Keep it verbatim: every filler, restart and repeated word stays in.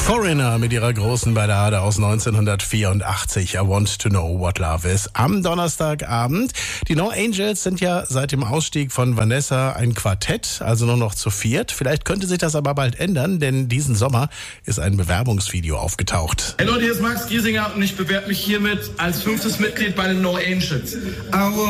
Foreigner mit ihrer großen Ballade aus neunzehnhundertvierundachtzig, I Want to Know What Love Is, am Donnerstagabend. Die No Angels sind ja seit dem Ausstieg von Vanessa ein Quartett, also nur noch zu viert. Vielleicht könnte sich das aber bald ändern, denn diesen Sommer ist ein Bewerbungsvideo aufgetaucht. Hey Leute, hier ist Max Giesinger und ich bewerbe mich hiermit als fünftes Mitglied bei den No Angels.